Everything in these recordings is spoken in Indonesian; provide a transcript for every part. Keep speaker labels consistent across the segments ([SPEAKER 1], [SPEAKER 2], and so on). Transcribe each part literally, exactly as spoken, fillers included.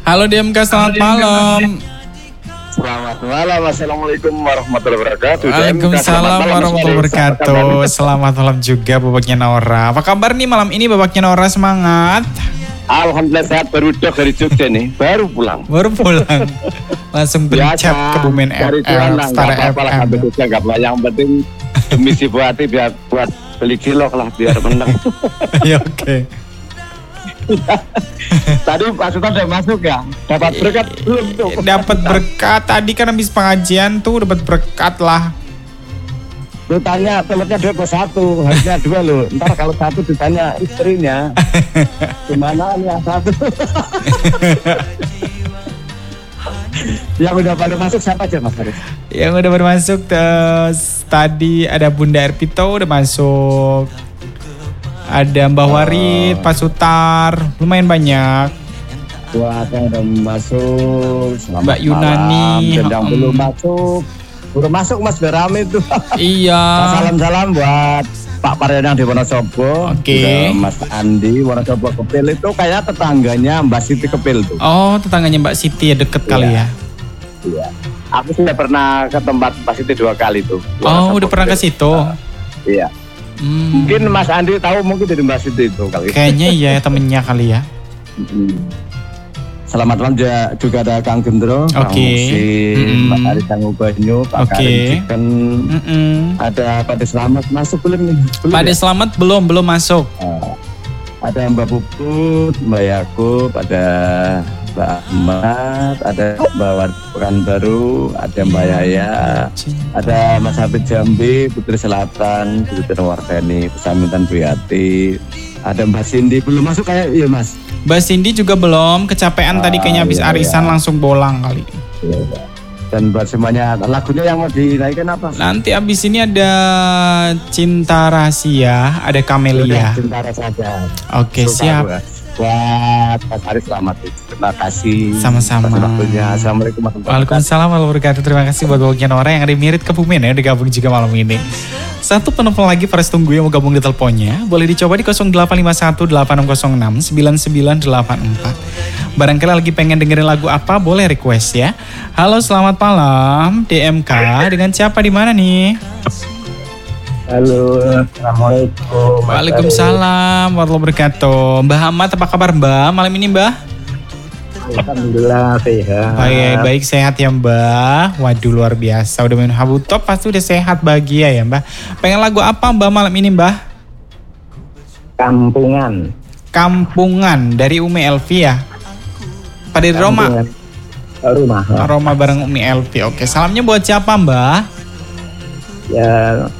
[SPEAKER 1] Halo D M K, selamat malam.
[SPEAKER 2] Selamat malam, assalamualaikum warahmatullahi wabarakatuh.
[SPEAKER 1] Waalaikumsalam warahmatullahi wabarakatuh. Selamat malam juga babaknya Nora. Apa kabar nih malam ini babaknya Nora, semangat?
[SPEAKER 2] Alhamdulillah sehat, baru dok dari Jogja nih, baru pulang.
[SPEAKER 1] Baru pulang. Langsung bencap ke Bumen F M, Star F M.
[SPEAKER 2] Gak apa, yang penting demi si Bu Ati biar buat beli cilok lah biar menang.
[SPEAKER 1] Ya oke.
[SPEAKER 2] Tadi Pak Sultan udah masuk ya? Dapat berkat belum tuh?
[SPEAKER 1] Dapat berkat tadi kan habis pengajian tuh dapat berkat lah.
[SPEAKER 2] Lu tanya telurnya dua plus satu, harusnya dua loh. Ntar kalau satu ditanya istrinya, gimana nih yang satu? Yang udah pada masuk siapa aja Mas Haris?
[SPEAKER 1] Yang udah pada masuk terus, tadi ada Bunda Erpito udah masuk. Ada Mbah Warid, oh. Pak Sutar, lumayan banyak.
[SPEAKER 2] Wah, yang udah masuk. Selamat
[SPEAKER 1] Mbak Yunani.
[SPEAKER 2] Dan yang belum masuk. Belum masuk Mas, udah rame tuh.
[SPEAKER 1] Iya.
[SPEAKER 2] Salam-salam buat Pak Paryanang di Wonosobo.
[SPEAKER 1] Oke. Okay.
[SPEAKER 2] Mas Andi Wonosobo Kepil itu kayak tetangganya Mbak Siti Kepil tuh.
[SPEAKER 1] Oh, tetangganya Mbak Siti ya, deket iya. kali ya.
[SPEAKER 2] Iya. Aku sudah pernah ke tempat Mbak Siti dua kali tuh.
[SPEAKER 1] Oh, udah pernah ke situ.
[SPEAKER 2] Uh, iya. Hmm. Mungkin Mas Andi tahu mungkin dari Mbak Siti itu kali.
[SPEAKER 1] Kayaknya iya temennya kali ya.
[SPEAKER 2] Hmm. Selamat malam juga ada Kang Gendro,
[SPEAKER 1] Kang
[SPEAKER 2] Musi, mm-hmm. Mbak Ari Tangguh Banyu, Pak
[SPEAKER 1] okay.
[SPEAKER 2] Karim Chicken, mm-hmm. ada Pak Selamat masuk belum nih?
[SPEAKER 1] Pak ya? Selamat belum belum masuk.
[SPEAKER 2] Uh, ada Mbak Puput, Mbak Yakub, ada Mbak Ahmad, ada Mbak Pekanbaru, ada Mbak Yaya, ada Mas Habib Jambi, Putri Selatan, Putri Wardani, Pesamintan Buyati, ada Mbak Cindy belum masuk kayak iya Mas.
[SPEAKER 1] Mbak Cindy juga belum, kecapean ah, tadi kayaknya habis iya, arisan iya. langsung bolang kali.
[SPEAKER 2] Iya, iya. Dan buat semuanya lagunya yang mau dinaikkan apa?
[SPEAKER 1] Nanti abis ini ada Cinta Rahasia, ada Kamelia.
[SPEAKER 2] Cinta Rahasia.
[SPEAKER 1] Oke, siap.
[SPEAKER 2] Buat Mas Haris selamat. Terima kasih.
[SPEAKER 1] Sama-sama.
[SPEAKER 2] Assalamualaikum warahmatullahi wabarakatuh.
[SPEAKER 1] Waalaikumsalam warahmatullahi wabarakatuh. Terima kasih buat babaknya Nora yang ada mirip ke Bumen ya, udah gabung juga malam ini. Satu penelpon lagi Faris tunggu yang mau gabung di teleponnya. Boleh dicoba di nol delapan lima satu delapan enam nol enam sembilan sembilan delapan empat. Barangkali lagi pengen dengerin lagu apa, boleh request ya. Halo, selamat malam D M K. Dengan siapa di mana nih?
[SPEAKER 2] Halo, assalamualaikum.
[SPEAKER 1] Waalaikumsalam warahmatullahi wabarakatuh. Mbah Ahmad, apa kabar Mbah malam ini Mbah?
[SPEAKER 2] Alhamdulillah sehat.
[SPEAKER 1] Baik, baik sehat ya Mbah. Waduh luar biasa. Udah main Habu Top pasti udah sehat bahagia ya Mbah. Pengen lagu apa Mbah malam ini Mbah?
[SPEAKER 2] Kampungan.
[SPEAKER 1] Kampungan dari Umi Elvi ya. Pada di Roma.
[SPEAKER 2] Roma.
[SPEAKER 1] Roma bareng Umi Elvi. Oke, salamnya buat siapa Mbah?
[SPEAKER 2] Ya,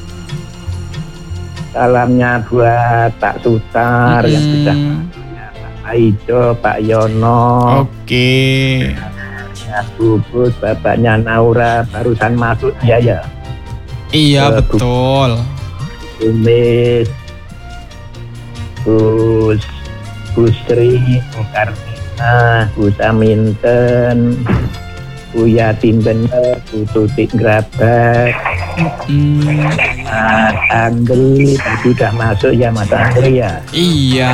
[SPEAKER 2] salamnya buat Pak Sutar hmm. yang sudah Pak Ijo, Pak Yono.
[SPEAKER 1] Oke.
[SPEAKER 2] Ya, Bubut, bapaknya Naura barusan masuk ya ya.
[SPEAKER 1] Iya uh, betul.
[SPEAKER 2] Umis, Gus, Busri, Kartina, Gus Aminten, Buya Timbener, Bu Tutik Grabak,
[SPEAKER 1] hmm.
[SPEAKER 2] Mas Andri, sudah masuk ya Mas Andri ya?
[SPEAKER 1] Iya.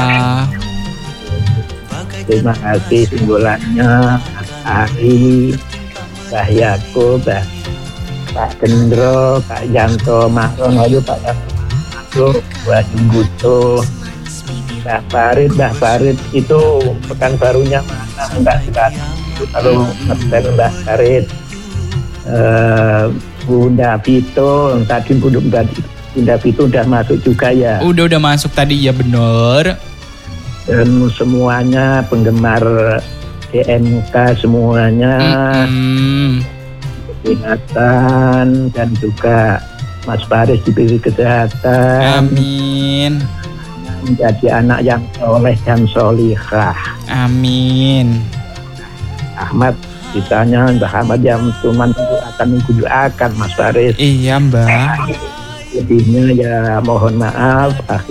[SPEAKER 2] Terima kasih simbolannya Mas Ari, Mbah Yakub, Pak Gendro, Pak Yanto Mahron, ayo Pak Yanto masuk, Mbah Jumbuto, Mbah Farid, Mbah Farid itu pekan barunya mana enggak sekarang. Kalau ngetel Mbak Farid, uh, Bunda Vito, tadi Bunda, Bunda Vito udah masuk juga ya?
[SPEAKER 1] Udah udah masuk tadi ya bener.
[SPEAKER 2] Dan semuanya penggemar D M K semuanya, mm-hmm. kesehatan dan juga Mas Faris diberi kesehatan.
[SPEAKER 1] Amin.
[SPEAKER 2] Menjadi anak yang soleh dan solihah.
[SPEAKER 1] Amin.
[SPEAKER 2] Ahmad ditanya Mbak Ahmad yang cuma akan mendoakan Mas Faris.
[SPEAKER 1] Iya Mbak.
[SPEAKER 2] Lebihnya ya mohon maaf.